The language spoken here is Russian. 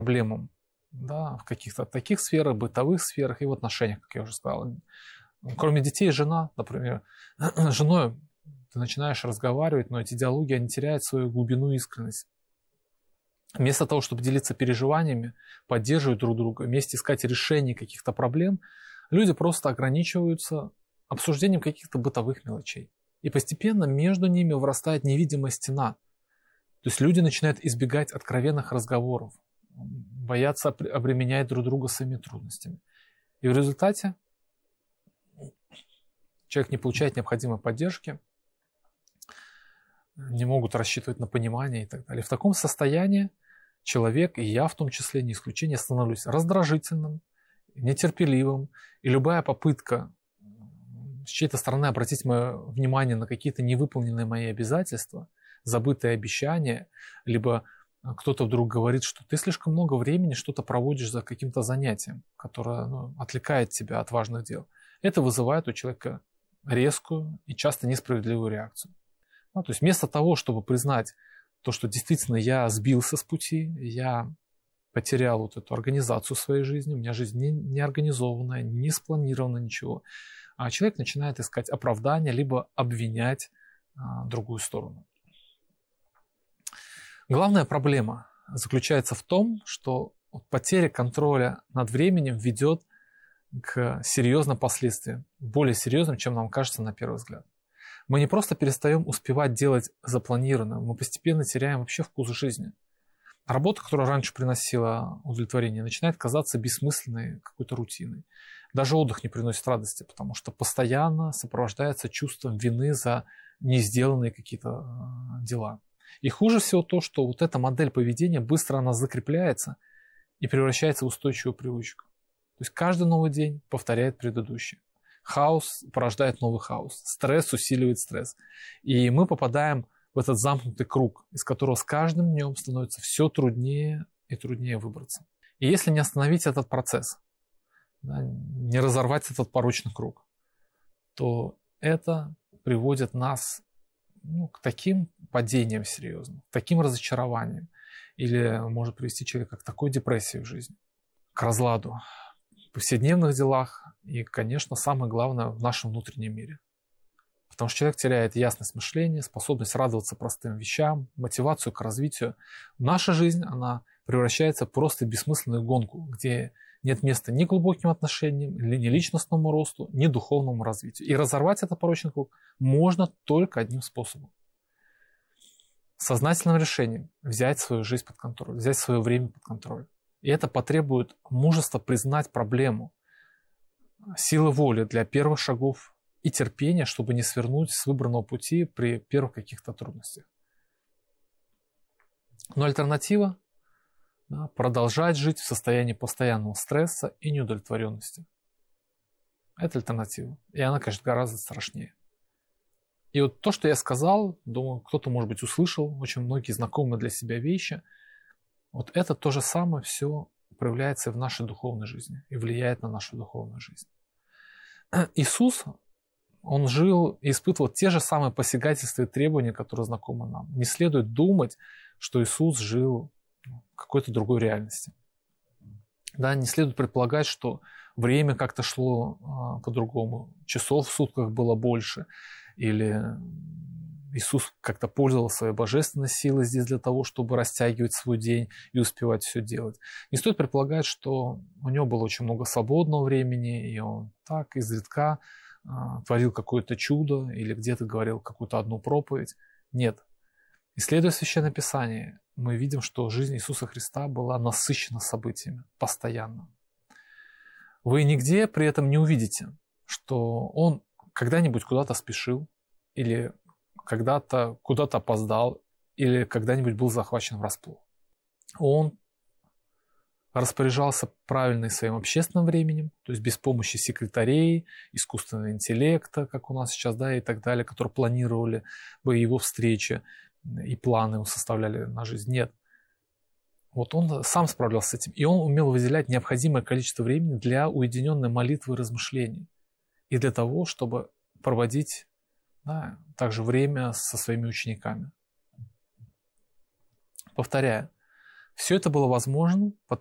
проблемам, да, в каких-то таких сферах, бытовых сферах и в отношениях, как я уже сказал. Кроме детей, жена, например, с женой ты начинаешь разговаривать, но эти диалоги, они теряют свою глубину и искренность. Вместо того, чтобы делиться переживаниями, поддерживать друг друга, вместе искать решение каких-то проблем, люди просто ограничиваются обсуждением каких-то бытовых мелочей. И постепенно между ними вырастает невидимая стена. То есть люди начинают избегать откровенных разговоров, боятся обременять друг друга своими трудностями. И в результате человек не получает необходимой поддержки, не могут рассчитывать на понимание и так далее. В таком состоянии человек, и я в том числе, не исключение, становлюсь раздражительным, нетерпеливым, и любая попытка с чьей-то стороны обратить мое внимание на какие-то невыполненные мои обязательства, забытые обещания, либо кто-то вдруг говорит, что ты слишком много времени что-то проводишь за каким-то занятием, которое отвлекает тебя от важных дел. Это вызывает у человека резкую и часто несправедливую реакцию. То есть вместо того, чтобы признать то, что действительно я сбился с пути, я потерял вот эту организацию своей жизни, у меня жизнь не организованная, не спланирована, ничего, а человек начинает искать оправдания, либо обвинять другую сторону. Главная проблема заключается в том, что потеря контроля над временем ведет к серьезным последствиям, более серьезным, чем нам кажется на первый взгляд. Мы не просто перестаем успевать делать запланированное, мы постепенно теряем вообще вкус жизни. Работа, которая раньше приносила удовлетворение, начинает казаться бессмысленной, какой-то рутиной. Даже отдых не приносит радости, потому что постоянно сопровождается чувством вины за не сделанные какие-то дела. И хуже всего то, что вот эта модель поведения быстро она закрепляется и превращается в устойчивую привычку. То есть каждый новый день повторяет предыдущий. Хаос порождает новый хаос. Стресс усиливает стресс. И мы попадаем в этот замкнутый круг, из которого с каждым днем становится все труднее и труднее выбраться. И если не остановить этот процесс, не разорвать этот порочный круг, то это приводит нас к таким падениям серьезным, к таким разочарованиям, или может привести человека к такой депрессии в жизни, к разладу в повседневных делах и, конечно, самое главное, в нашем внутреннем мире. Потому что человек теряет ясность мышления, способность радоваться простым вещам, мотивацию к развитию. Наша жизнь, она превращается в просто бессмысленную гонку, где нет места ни глубоким отношениям, ни личностному росту, ни духовному развитию. И разорвать этот порочный круг можно только одним способом. Сознательным решением взять свою жизнь под контроль, взять свое время под контроль. И это потребует мужества признать проблему, силы воли для первых шагов и терпения, чтобы не свернуть с выбранного пути при первых каких-то трудностях. Но альтернатива – продолжать жить в состоянии постоянного стресса и неудовлетворенности. Это альтернатива. И она, конечно, гораздо страшнее. И вот то, что я сказал, думаю, кто-то, может быть, услышал, очень многие знакомые для себя вещи, вот это то же самое все проявляется и в нашей духовной жизни и влияет на нашу духовную жизнь. Иисус, он жил и испытывал те же самые посягательства и требования, которые знакомы нам. Не следует думать, что Иисус жил в какой-то другой реальности. Да, не следует предполагать, что время как-то шло по-другому, часов в сутках было больше, или Иисус как-то пользовался своей божественной силой здесь для того, чтобы растягивать свой день и успевать все делать. Не стоит предполагать, что у него было очень много свободного времени, и он так изредка творил какое-то чудо или где-то говорил какую-то одну проповедь. Нет. Исследуя Священное Писание, мы видим, что жизнь Иисуса Христа была насыщена событиями постоянно. Вы нигде при этом не увидите, что он когда-нибудь куда-то спешил, или когда-то куда-то опоздал, или когда-нибудь был захвачен врасплох. Он распоряжался правильно своим общественным временем, то есть без помощи секретарей, искусственного интеллекта, как у нас сейчас, да, и так далее, которые планировали бы его встречи и планы составляли на жизнь. Нет. Вот он сам справлялся с этим, и он умел выделять необходимое количество времени для уединенной молитвы и размышлений, и для того, чтобы проводить также время со своими учениками. Повторяю, Все это было возможно